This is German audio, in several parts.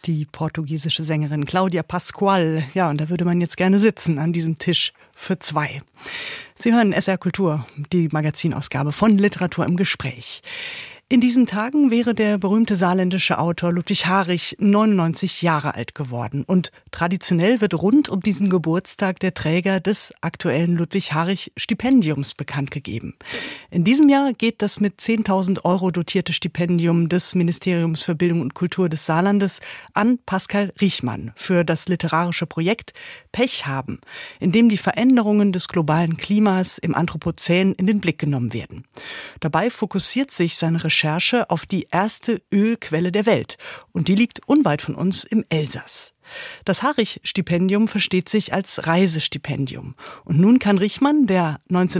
Die portugiesische Sängerin Cláudia Pascoal. Ja, und da würde man jetzt gerne sitzen an diesem Tisch für zwei. Sie hören SR Kultur, die Magazinausgabe von Literatur im Gespräch. In diesen Tagen wäre der berühmte saarländische Autor Ludwig Harich 99 Jahre alt geworden. Und traditionell wird rund um diesen Geburtstag der Träger des aktuellen Ludwig-Harich-Stipendiums bekannt gegeben. In diesem Jahr geht das mit 10.000 € dotierte Stipendium des Ministeriums für Bildung und Kultur des Saarlandes an Pascal Richmann für das literarische Projekt Pech haben, in dem die Veränderungen des globalen Klimas im Anthropozän in den Blick genommen werden. Dabei fokussiert sich seine Recherche auf die erste Ölquelle der Welt. Und die liegt unweit von uns im Elsass. Das Harich-Stipendium versteht sich als Reisestipendium. Und nun kann Richmann, der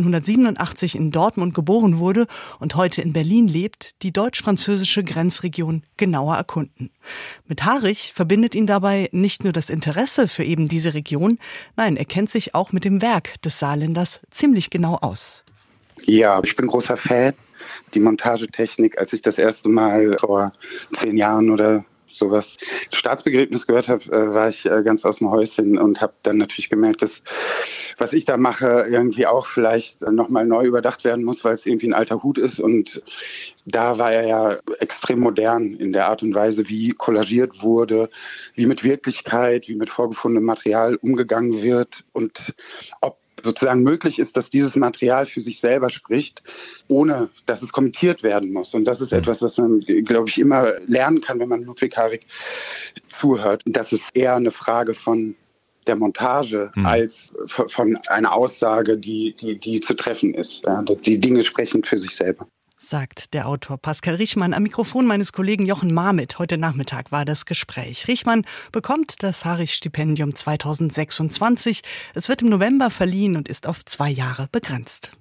1987 in Dortmund geboren wurde und heute in Berlin lebt, die deutsch-französische Grenzregion genauer erkunden. Mit Harich verbindet ihn dabei nicht nur das Interesse für eben diese Region, nein, er kennt sich auch mit dem Werk des Saarländers ziemlich genau aus. Ja, ich bin großer Fan. Die Montagetechnik, als ich das erste Mal vor 10 Jahren oder sowas Staatsbegräbnis gehört habe, war ich ganz aus dem Häuschen und habe dann natürlich gemerkt, dass was ich da mache irgendwie auch vielleicht nochmal neu überdacht werden muss, weil es irgendwie ein alter Hut ist. Und da war er ja extrem modern in der Art und Weise, wie kollagiert wurde, wie mit Wirklichkeit, wie mit vorgefundenem Material umgegangen wird und ob sozusagen möglich ist, dass dieses Material für sich selber spricht, ohne dass es kommentiert werden muss. Und das ist etwas, was man, glaube ich, immer lernen kann, wenn man Ludwig Harich zuhört. Und das ist eher eine Frage von der Montage als von einer Aussage, die zu treffen ist. Ja, die Dinge sprechen für sich selber. Sagt der Autor Pascal Richmann am Mikrofon meines Kollegen Jochen Marmit. Heute Nachmittag war das Gespräch. Richmann bekommt das Harich-Stipendium 2026. Es wird im November verliehen und ist auf 2 Jahre begrenzt.